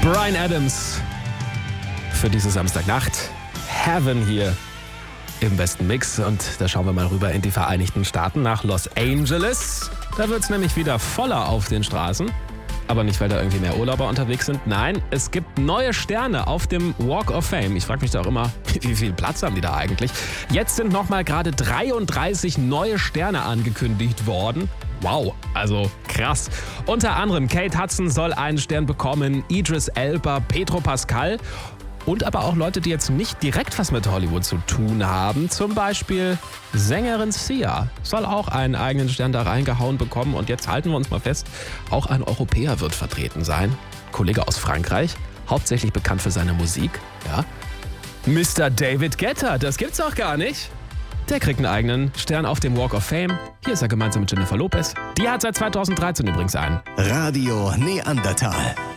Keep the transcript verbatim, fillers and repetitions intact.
Bryan Adams für diese Samstagnacht. Heaven hier im besten Mix. Und da schauen wir mal rüber in die Vereinigten Staaten nach Los Angeles. Da wird es nämlich wieder voller auf den Straßen. Aber nicht, weil da irgendwie mehr Urlauber unterwegs sind. Nein, es gibt neue Sterne auf dem Walk of Fame. Ich frage mich da auch immer, wie viel Platz haben die da eigentlich? Jetzt sind nochmal gerade dreiunddreißig neue Sterne angekündigt worden. Wow, also krass. Unter anderem Kate Hudson soll einen Stern bekommen, Idris Elba, Pedro Pascal und aber auch Leute, die jetzt nicht direkt was mit Hollywood zu tun haben. Zum Beispiel Sängerin Sia soll auch einen eigenen Stern da reingehauen bekommen. Und jetzt halten wir uns mal fest, auch ein Europäer wird vertreten sein. Kollege aus Frankreich, hauptsächlich bekannt für seine Musik. Ja, Mister David Guetta, das gibt's auch gar nicht. Der kriegt einen eigenen Stern auf dem Walk of Fame. Hier ist er gemeinsam mit Jennifer Lopez. Die hat seit zweitausenddreizehn übrigens einen. Radio Neandertal.